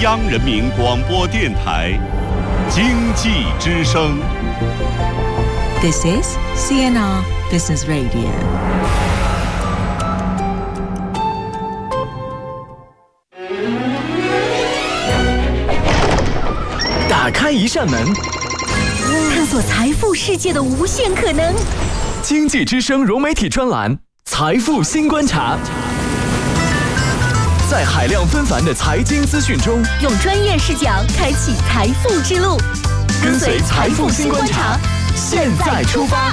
央人民广播电台经济之声。 This is CNR Business Radio. 打开一扇门， 探索财富世界的无限可能。 经济之声融媒体专栏《财富新观察》，在海量纷繁的财经资讯中， 用专业视角开启财富之路。 跟随财富新观察，现在出发。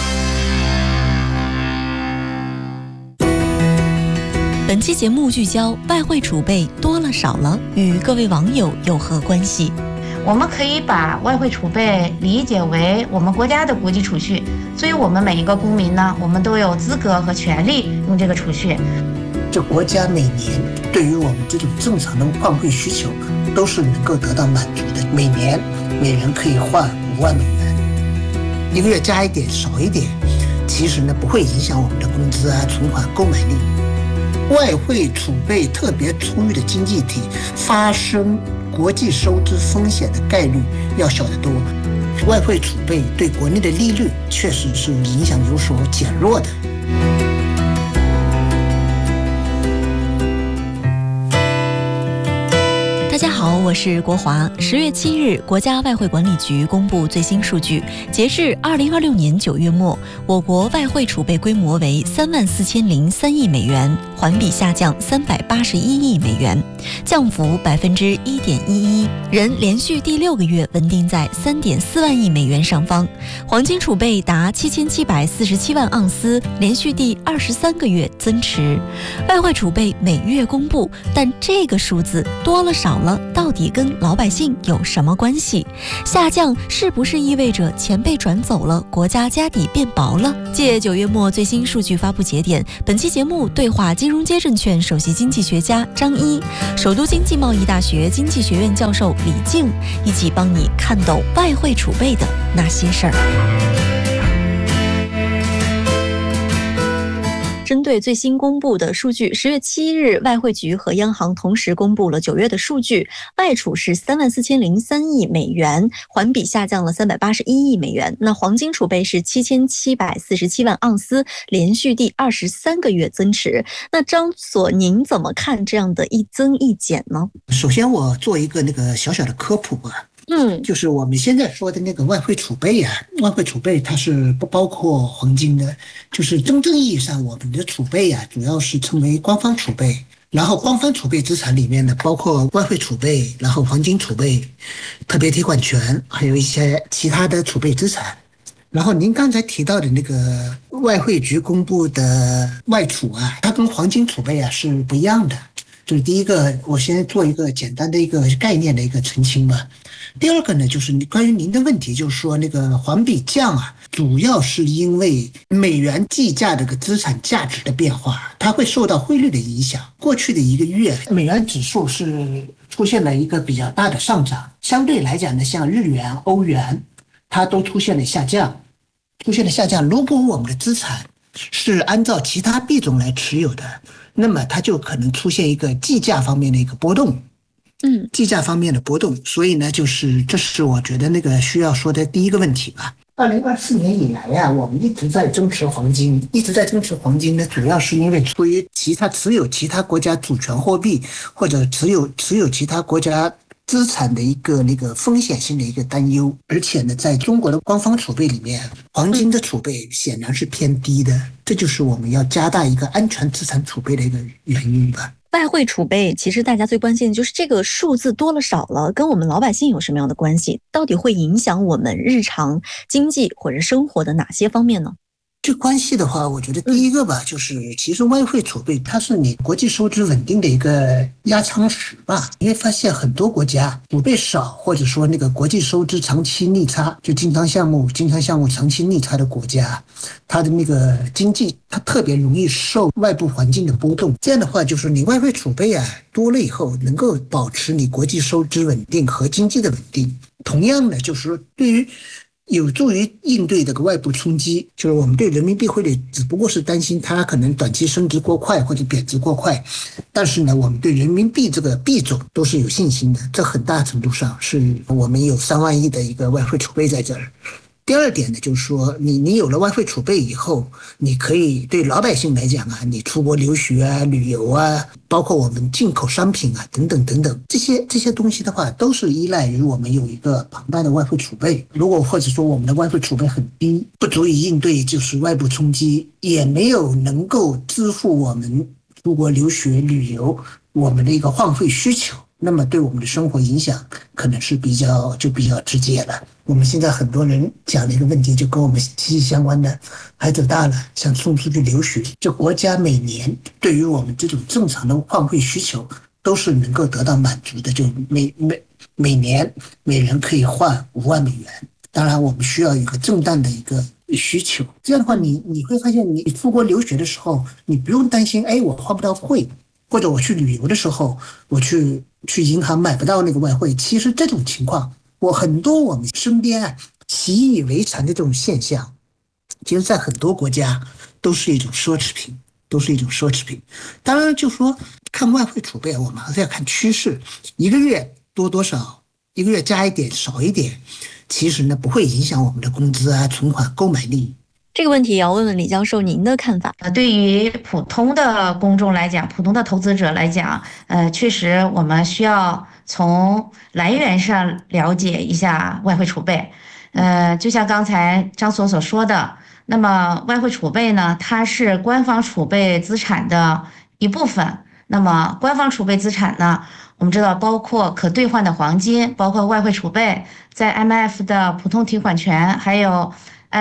本期节目聚焦外汇储备多了少了，与各位网友有何关系？ 我们可以把外汇储备理解为我们国家的国际储蓄，所以我们每一个公民呢，我们都有资格和权利用这个储蓄。 这国家每年对于我们这种正常的换汇需求都是能够得到满足的，每年每人可以换5万美元，一个月加一点少一点，其实呢不会影响我们的工资啊、存款购买力。外汇储备特别充裕的经济体发生国际收支风险的概率要小得多，外汇储备对国内的利率确实是影响有所减弱的。 大家好，我是国华。10月7日，国家外汇管理局公布最新数据，截至2026年9月末，我国外汇储备规模为34003亿美元，环比下降381亿美元，降幅1.11%，仍连续第6个月稳定在3.4万亿美元上方。黄金储备达7747万盎司，连续第23个月增持。外汇储备每月公布，但这个数字多了少了，到底跟老百姓有什么关系？下降是不是意味着钱被转走了，国家家底变薄了？借9月末最新数据发布节点，本期节目对话金融街证券首席经济学家张一，首都经济贸易大学经济学院教授李静，一起帮你看懂外汇储备的那些事儿。针对最新公布的数据，10月7日，外汇局和央行同时公布了9月的数据，外储是34003亿美元，环比下降了381亿美元。那黄金储备是7747万盎司，连续第23个月增持。那张所，您怎么看这样的一增一减呢？ 首先，我做一个小小的科普吧。就是我们现在说的那个外汇储备啊，外汇储备它是不包括黄金的，就是真正意义上我们的储备啊，主要是称为官方储备。然后官方储备资产里面呢，包括外汇储备，然后黄金储备、特别提款权，还有一些其他的储备资产。然后您刚才提到的那个外汇局公布的外储啊，它跟黄金储备啊是不一样的。就是第一个，我先做一个简单的一个概念的一个澄清吧。第二个呢，就是关于您的问题，就是说那个环比降啊，主要是因为美元计价这个资产价值的变化，它会受到汇率的影响。过去的1个月，美元指数是出现了一个比较大的上涨，相对来讲呢，像日元、欧元，它都出现了下降。如果我们的资产是按照其他币种来持有的，那么它就可能出现一个计价方面的一个波动。计价方面的波动，所以呢，这是我觉得那个需要说的第一个问题吧。2024年以来呀，我们一直在增持黄金呢，主要是因为出于持有其他国家主权货币或者持有其他国家资产的一个风险性的一个担忧，而且呢，在中国的官方储备里面，黄金的储备显然是偏低的，这就是我们要加大一个安全资产储备的一个原因吧。 外汇储备其实大家最关心的就是这个数字多了少了，跟我们老百姓有什么样的关系？到底会影响我们日常经济或者生活的哪些方面呢？ 这关系的话，我觉得第一个吧，就是其实外汇储备它是你国际收支稳定的一个压舱石吧。你会发现很多国家储备少，或者说那个国际收支长期逆差，就经常项目长期逆差的国家，它的那个经济它特别容易受外部环境的波动。这样的话，就是你外汇储备啊多了以后，能够保持你国际收支稳定和经济的稳定。同样的，就是说对于有助于应对这个外部冲击。就是我们对人民币汇率只不过是担心它可能短期升值过快或者贬值过快，但是呢，我们对人民币这个币种都是有信心的，这很大程度上是我们有3万亿的一个外汇储备在这儿。第二点呢，就是说你有了外汇储备以后，你可以对老百姓来讲啊，你出国留学啊、旅游啊，包括我们进口商品啊等等等等，这些东西的话，都是依赖于我们有一个庞大的外汇储备。如果或者说我们的外汇储备很低，不足以应对就是外部冲击，也没有能够支付我们出国留学、旅游我们的一个换汇需求，那么对我们的生活影响可能是比较直接了。我们现在很多人讲的一个问题就跟我们息息相关的，孩子大了想送出去留学，就国家每年对于我们这种正常的换汇需求都是能够得到满足的，就每年每人可以换5万美元。当然我们需要有一个正当的一个需求，这样的话你会发现你出国留学的时候，你不用担心我换不到汇，或者我去旅游的时候我去银行买不到那个外汇。其实这种情况很多我们身边习以为常的这种现象，其实在很多国家都是一种奢侈品。当然就说看外汇储备，我们还是要看趋势，一个月多少，一个月加一点少一点，其实呢不会影响我们的工资啊、存款、购买力。 这个问题也要问问李教授您的看法。 对于普通的公众来讲，普通的投资者来讲，确实我们需要从来源上了解一下外汇储备。就像刚才张所说的，那么外汇储备呢，它是官方储备资产的一部分。那么官方储备资产呢，我们知道包括可兑换的黄金，包括外汇储备，在 IMF 的普通提款权，还有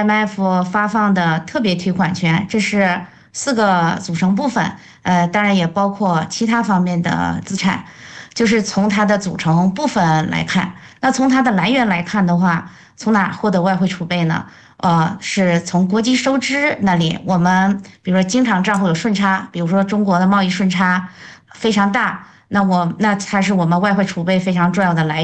IMF 发放的特别提款权，这是4个组成部分。当然也包括其他方面的资产，就是从它的组成部分来看。那从它的来源来看的话，从哪获得外汇储备呢？是从国际收支那里，我们比如说经常账户有顺差，比如说中国的贸易顺差非常大，那它是我们外汇储备非常重要的来源。